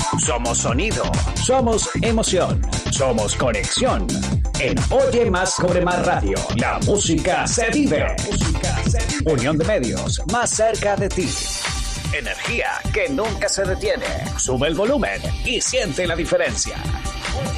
Somos sonido, somos emoción, somos conexión. En Oye Más Cobre Más Radio, la música se vive. Unión de medios, más cerca de ti. Energía que nunca se detiene. Sube el volumen y siente la diferencia.